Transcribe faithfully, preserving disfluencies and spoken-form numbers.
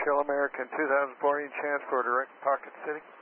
Eagle American two thousand fourteen transport direct Pocket City.